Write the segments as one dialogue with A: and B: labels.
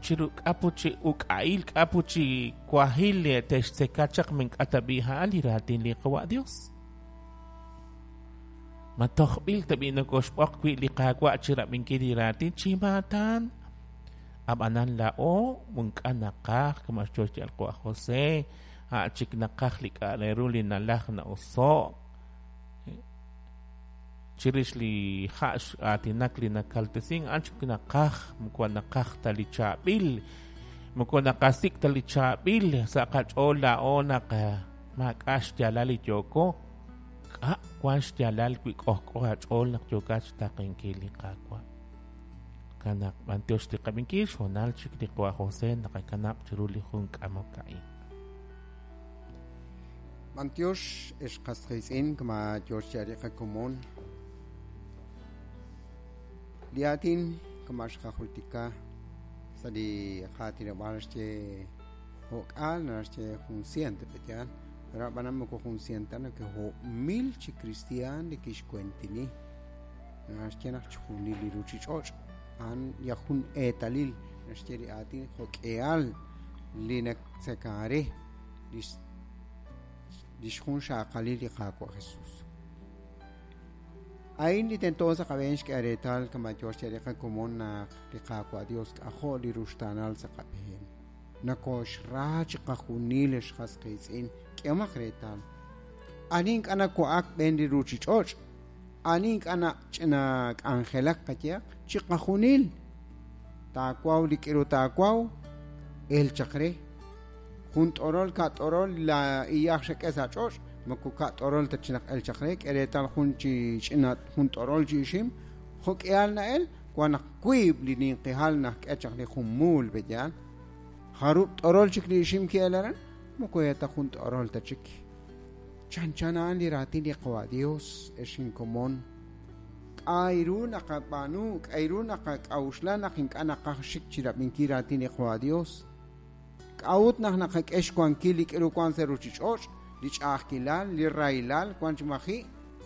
A: chiruk apuchi ukail apuchi kwahile techsekachak min atabiha aliratin liqwa Dios matokhbil tabi nakoshpok kwi liqakwa chira min kiriratin chimatan abanan lao munkanakak kamasyochi alqwa Jose chik nakak likareruli nalak na uso chirishli hash atinakli nakaltesing anchuk nakak mukwa nakak talichabil mukwa nakasik talichabil sa kachola onak makash jalali joko kwash jalal kwik ohkohachol nakjokach takinkili kakwa kanak mantios ti kabinkil shonal chik di kwa Jose nakakanap chiruli hunk amokai
B: mantios es kasrisin kama George Jariqa Kumon liatin kamash kahultika sa di khatira barasche hokal narasche consciente petian pero banam ko consciente na ke ho mil chi cristian de kish kwentini narasche nach chuni liruchi choch an yahun etalil narasche atin hokeal linak sekare dishun shaqali liqaqo Jesus Ain intentosa kabench que aretal kama George Jariqa Kumon na liqaqo Dios ajo lirushtanal sa qapen na kosh rach qahunilesh khasqisin kema kretal anin kana ko ak bendi ruchi choch anin kana china angelak qatiya chi qahunil taqwaw likiru taqwaw el chakre junt orol kat orol la iyakh shakesa choch makuka torol tachnak el chakhrek eretal khunchi chinat hun torol jishim khok eal nael kwana kuib linin qihalna kachakli khumul bejan harub torol chikli shim kielaran mukoyata hun torol tachik chanchana andi ratini qawadios eshin komon airuna qabanu airuna qawshlana qinkana qashik chira minkiratini qawadios qawut nahna qakesh kwan kilik elu kwan seruchichoch lich akilal li railal kwanch mahi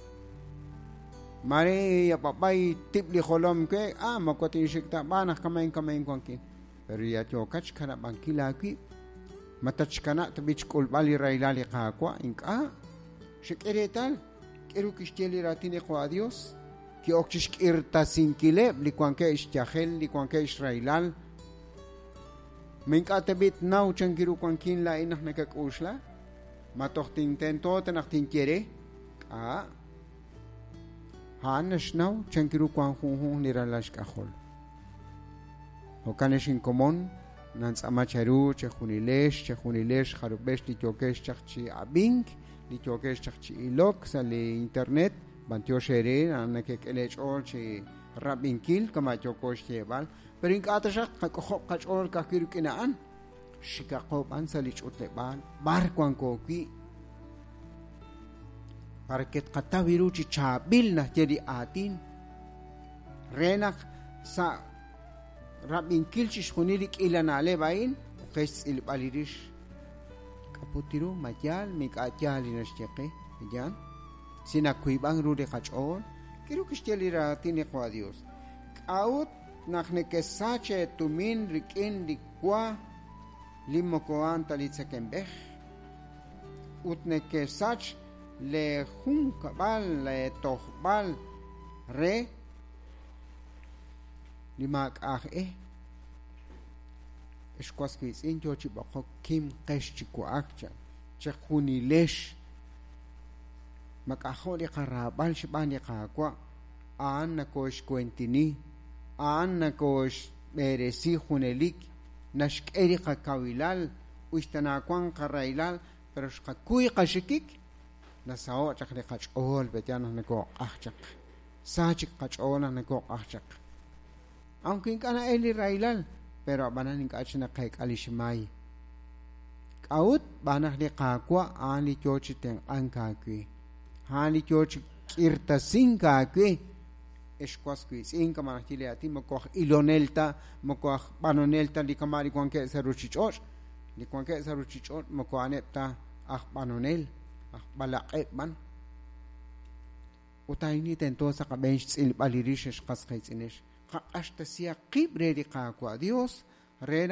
B: mare ya papay tip li kholom ke makotin shikta bana kamain kwankin pero ya chokach kana bankila ki matach kana tabich kul bali railal qaqwa inka shikeretal kiru kishteli ratini qwa Dios ki okchish kirta sinkile li kwanke ishjahel li kwanke israilal minka tabit nau changiru kwankin la inahna ka kushla matohtin tento tanaktin quiere hanash now chankiru kwan hun niralash kahol hokanesh in komon nans amacharu chehunilesh harubesh li chokesh chachchi abing li chokesh chachchi ilok sale internet bantio shere anake kelech or chi rabinkil kama chokosh chebal pero in katashak kakhop kachor kakiru kinaan shikaqob an salich utleban barkwan koki parket katawiru chi chabil na jadi atin renak sa rabin kilchish khunilik ilanale bain qes ilbalirish kaputiru majal mikajal inashqe jan sinakuibang rude qachon kiru kistelira tini qwa Dios out nakhne ke sache tumin rikin dikwa limokoan talitzekembech utne ke sach le hun kabal le tohbal re limak eshkwas kwis injo chi bako kim qesh chi kuakcha chkhuni lesh makaholi qarabal shibani qaqwa an kosh kwentini an kosh beresi khunelik nashkeri qakawilal ushtanakwan qarailal pero shqakuy qashikik nasao chakli qachol betyan nako ahchak sachik qachol nako ahchak aunque kana eli railal pero banan kachna qaik alishmai qaut banah li qaqwa ani chochiten ankakwi hani choch kirta sinkakwi eshkwasqui sinka manachile ati mokoh ilonelta mokoh banonelta likamari kwanke saruchichor likwanke saruchichor mokoanepta banonel balaqeban utayni tentosa qabench tsil balirish qasqaitsinish qashta siya qibre liqaqwa Dios re